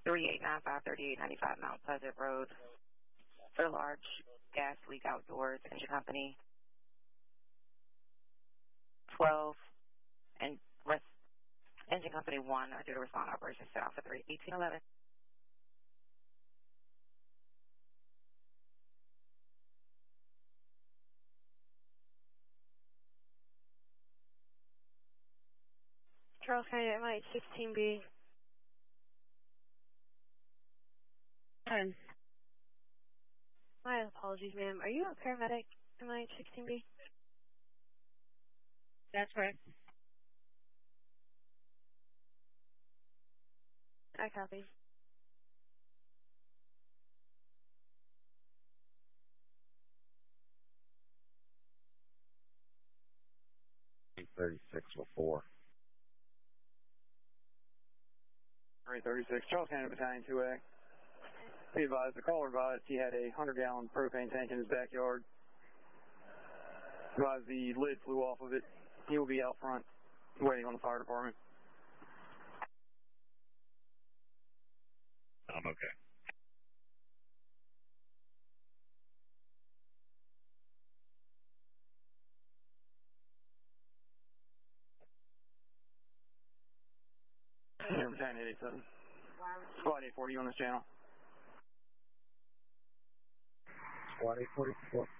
3895, 3895 Mount Pleasant Road for a large gas leak outdoors, engine company 12 and engine company 1 are due to respond. Operations set off for 1811. Charles County, MIH 16B. 10. My apologies, ma'am. Are you a paramedic, MIH 16B? That's right. I copy. .3604. 336, Charles County Battalion 2A. Be advised, the caller advised he had a 100-gallon propane tank in his backyard. Advised the lid flew off of it. He will be out front waiting on the fire department. I'm okay. Battalion 887. Squad 840 on this channel. Squad 844.